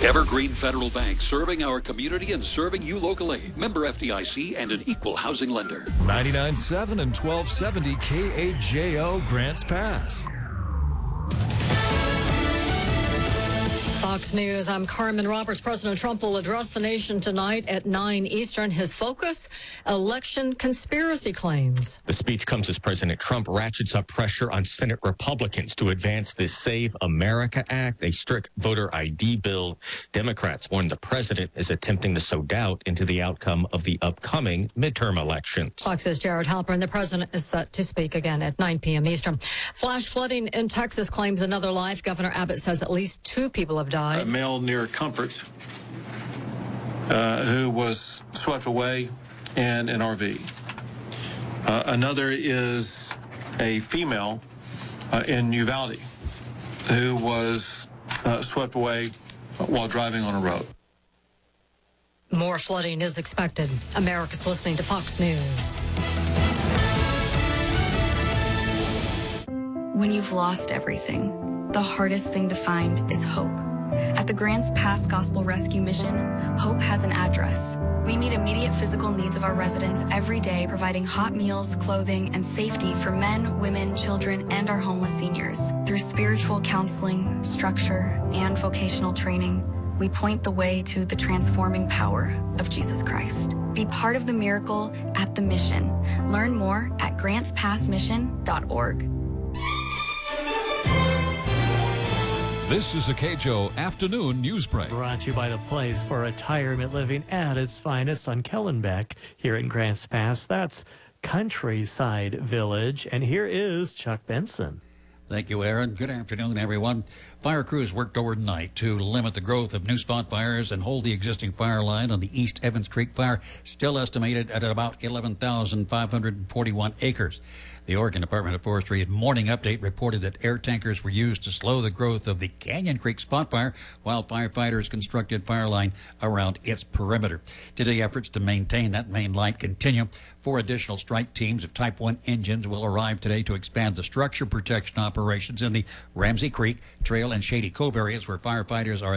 Evergreen Federal Bank, serving our community and serving you locally. Member FDIC and an equal housing lender. 99.7 and 1270 KAJO Grants Pass. Fox News, I'm Carmen Roberts. President Trump will address the nation tonight at 9 Eastern. His focus, election conspiracy claims. The speech comes as President Trump ratchets up pressure on Senate Republicans to advance the Save America Act, a strict voter ID bill. Democrats warn the president is attempting to sow doubt into the outcome of the upcoming midterm elections. Fox's Jared Halpern. The president is set to speak again at 9 p.m. Eastern. Flash flooding in Texas claims another life. Governor Abbott says at least 2 people have died. A male near Comfort who was swept away in an RV. Another is a female in Uvalde who was swept away while driving on a road. More flooding is expected. America's listening to Fox News. When you've lost everything, the hardest thing to find is hope. At the Grants Pass Gospel Rescue Mission, Hope has an address. We meet immediate physical needs of our residents every day, providing hot meals, clothing, and safety for men, women, children, and our homeless seniors. Through spiritual counseling, structure, and vocational training, we point the way to the transforming power of Jesus Christ. Be part of the miracle at the mission. Learn more at grantspassmission.org. This is a KJO Afternoon News Break. Brought to you by the Place for Retirement Living at its finest on Kellenbeck here in Grants Pass. That's Countryside Village. And here is Chuck Benson. Thank you, Aaron. Good afternoon, everyone. Fire crews worked overnight to limit the growth of new spot fires and hold the existing fire line on the East Evans Creek fire, still estimated at about 11,541 acres. The Oregon Department of Forestry's morning update reported that air tankers were used to slow the growth of the Canyon Creek spot fire while firefighters constructed fire line around its perimeter. Today, efforts to maintain that main line continue. 4 additional strike teams of Type 1 engines will arrive today to expand the structure protection operations in the Ramsey Creek, Trail, and Shady Cove areas where firefighters are